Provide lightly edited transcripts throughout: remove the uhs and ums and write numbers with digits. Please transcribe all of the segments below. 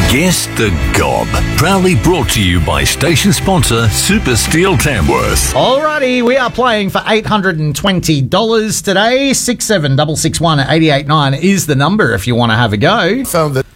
Guess the Gob. Proudly brought to you by station sponsor Super Steel Tamworth. Alrighty, we are playing for $820 today. 676661 889 is the number if you want to have a go. Found it.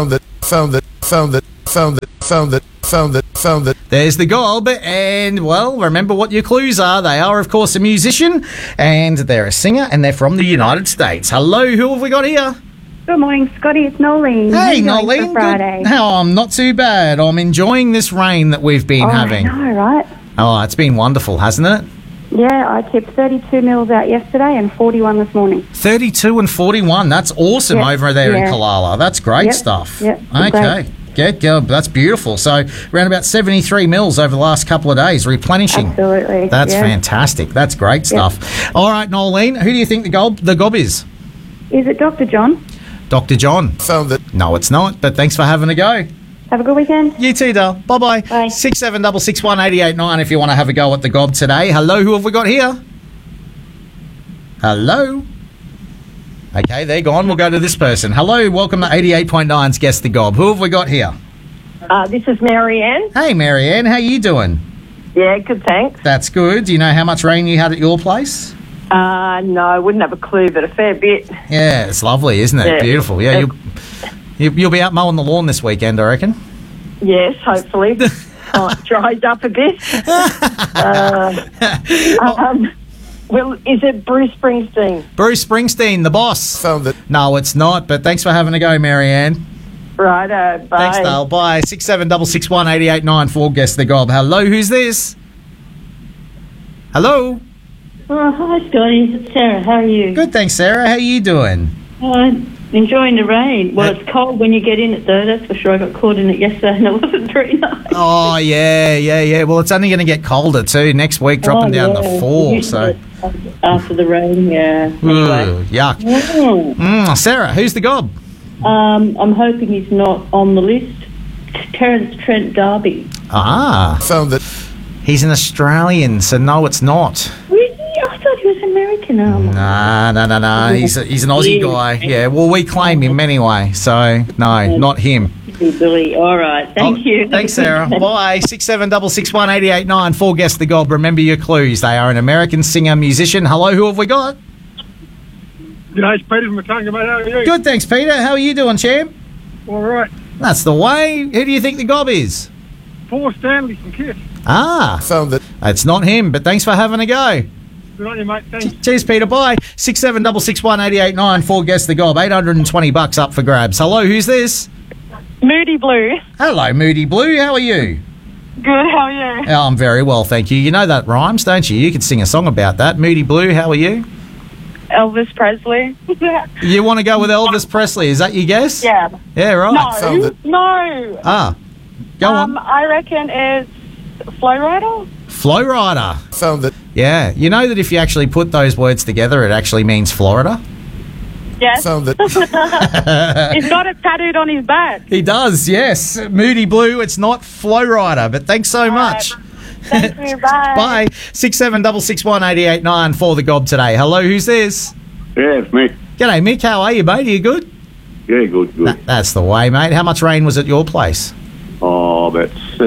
There's the Gob, and, well, remember what your clues are. They are, of course, a musician, and they're a singer, and they're from the United States. Hello, who have we got here? Good morning, Scotty. It's Nolene. Hey, How you going Nolene. for Friday? Good. Oh, I'm not too bad. I'm enjoying this rain that we've been having. I know, right? Oh, it's been wonderful, hasn't it? Yeah, I tipped 32 mils out yesterday and 41 this morning. 32 and 41. That's awesome over there in Kalala. That's great stuff. Yep. Okay. That's beautiful. So around about 73 mils over the last couple of days, replenishing. Absolutely. That's fantastic. That's great stuff. All right, Nolene, who do you think the gob is? Is it Dr. John? Dr. John. Found it. No, it's not, but thanks for having a go. Have a good weekend. You too, Dale. Bye-bye. Bye. 67661889 889 if you want to have a go at the gob today. Hello, who have we got here? Hello? Okay, they're gone. We'll go to this person. Hello, welcome to 88.9's Guess the Gob. Who have we got here? This is Marianne. Hey, Marianne, how you doing? Yeah, good, thanks. That's good. Do you know how much rain you had at your place? No, I wouldn't have a clue, but a fair bit. Yeah, it's lovely, isn't it? Yeah. Beautiful. Yeah, you'll be out mowing the lawn this weekend, I reckon. Yes, hopefully. It dries up a bit. Well, is it Bruce Springsteen? Bruce Springsteen, the boss. Found it. No, it's not, but thanks for having a go, Marianne. Righto, bye. Thanks, Dale. Bye. 67661889 889 for Guess the Gob. Hello, who's this? Hello? Oh, hi, Scotty. It's Sarah. How are you? Good, thanks, Sarah. How you doing? Enjoying the rain. Well, it's cold when you get in it, though. That's for sure. I got caught in it yesterday, and it wasn't very nice. Oh, yeah. Well, it's only going to get colder, too. Next week, dropping down to 4, so... After the rain, yeah. Anyway. Ooh, yuck. Sarah, who's the gob? I'm hoping he's not on the list. Terence Trent D'Arby. Ah. Found it. He's an Australian, so no, it's not. Really? I thought he was American. Nah. He's an Aussie guy. Yeah, well, we claim him anyway, so no, not him. Billy. All right. Thank you. Thanks, Sarah. Bye. 67661889 889 for Guess the Gob. Remember your clues. They are an American singer, musician. Hello, who have we got? G'day, it's Peter from Matunga, mate. How are you? Good, thanks, Peter. How are you doing, champ? All right. That's the way. Who do you think the gob is? Paul Stanley from Kiss. Ah. Found it. It's not him, but thanks for having a go. Good on you, mate. Thanks. Cheers, Peter. Bye. 67661889 889 for Guess the Gob. $820 up for grabs. Hello, who's this? Moody Blue. Hello, Moody Blue. How are you? Good, how are you? Oh, I'm very well, thank you. You know that rhymes, don't you? You could sing a song about that. Moody Blue, how are you? Elvis Presley. You want to go with Elvis Presley? Is that your guess? Yeah. Yeah, right. Found it. No. Ah, go on. I reckon it's Flowrider. Flowrider. Found it. Yeah. You know that if you actually put those words together, it actually means Florida? Yes. Found it. He's got it tattooed on his back. He does, yes. Moody Blue, it's not Flowrider, but thanks so much. Thank you, bye. Bye. 67661889 889 for the gob today. Hello, who's this? Yeah, it's me. G'day, Mick. How are you, mate? Are you good? Yeah, good. That's the way, mate. How much rain was at your place? Oh, about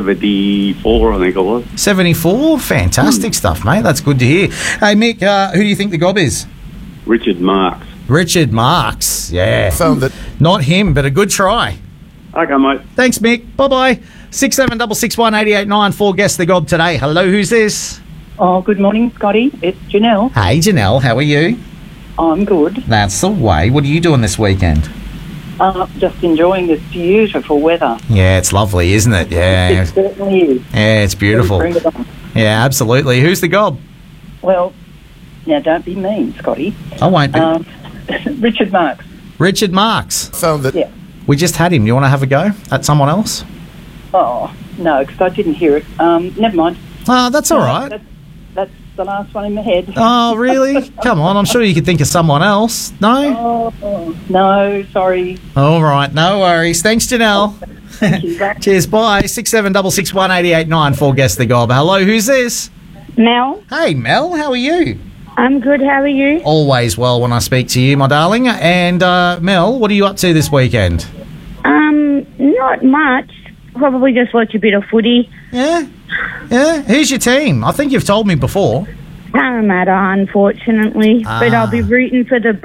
74, I think it was. 74? Fantastic stuff, mate. That's good to hear. Hey, Mick, who do you think the gob is? Richard Marks. Richard Marks. Yeah. Found it. Not him, but a good try. Okay, mate. Thanks, Mick. Bye-bye. 67661889 889 for Guess the Gob today. Hello, who's this? Oh, good morning, Scotty. It's Janelle. Hey, Janelle. How are you? I'm good. That's the way. What are you doing this weekend? Just enjoying this beautiful weather. Yeah, it's lovely, isn't it? Yeah. It certainly is. Yeah, it's beautiful. Bring it on. Yeah, absolutely. Who's the gob? Well, now don't be mean, Scotty. I won't be. Richard Marks. Richard Marks. Found it. Yeah. We just had him. You want to have a go at someone else? Oh, no, because I didn't hear it. Never mind. Oh, that's all right. That's the last one in my head. Oh, really? Come on. I'm sure you could think of someone else. No? Oh, no, sorry. All right. No worries. Thanks, Janelle. Thank you. Cheers. Bye. 67661889 889 for Guess the Gob. Hello, who's this? Mel, Hey, Mel. How are you? I'm good. How are you? Always well when I speak to you, my darling. And, Mel, what are you up to this weekend? Not much. Probably just watch a bit of footy. Yeah? Yeah? Who's your team? I think you've told me before. Doesn't matter, unfortunately. But I'll be rooting for the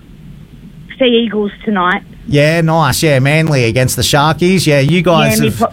Sea Eagles tonight. Yeah, nice. Yeah, Manly against the Sharkies. Yeah, you guys Yeah, have...